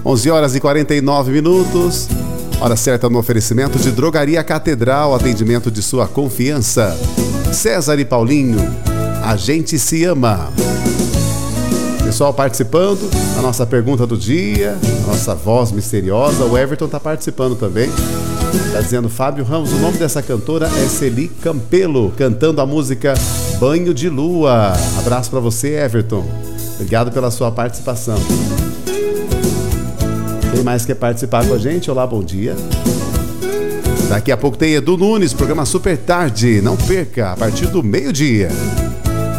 11 horas e 49 minutos. Hora certa no oferecimento de Drogaria Catedral, atendimento de sua confiança. César e Paulinho, a gente se ama. Pessoal participando da nossa pergunta do dia, a nossa voz misteriosa. O Everton está participando também. Está dizendo, Fábio Ramos, o nome dessa cantora é Celi Campelo, cantando a música Banho de Lua. Abraço para você, Everton. Obrigado pela sua participação. Quem mais quer participar com a gente? Olá, bom dia. Daqui a pouco tem Edu Nunes, programa Super Tarde. Não perca, a partir do meio-dia.